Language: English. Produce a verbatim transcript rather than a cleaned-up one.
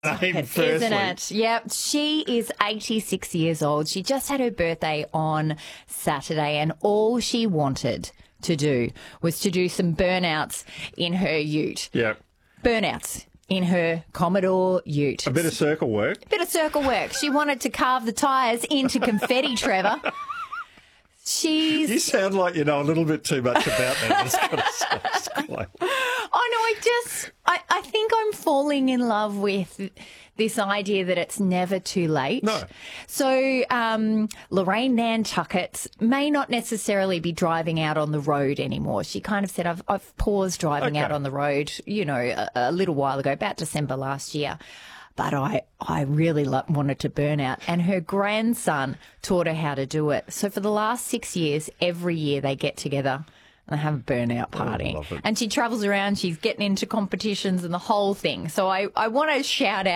name, Isn't firstly. it? Yep. She is eighty-six years old. She just had her birthday on Saturday, and all she wanted to do was to do some burnouts in her ute. Yeah. Burnouts in her Commodore ute. A bit of circle work. A bit of circle work. She wanted to carve the tyres into confetti, Trevor. She's... You sound like you know a little bit too much about that. Just gotta say, like... I know, I just, I, I think I'm falling in love with this idea that it's never too late. No. So um, Lorraine Nantucket may not necessarily be driving out on the road anymore. She kind of said, I've, I've paused driving Okay. out on the road, you know, a, a little while ago, about December last year. But I, I really lo- wanted to burn out. And her grandson taught her how to do it. So for the last six years, every year they get together and they have a burnout party. love it. And she travels around, she's getting into competitions and the whole thing. So I, I want to shout out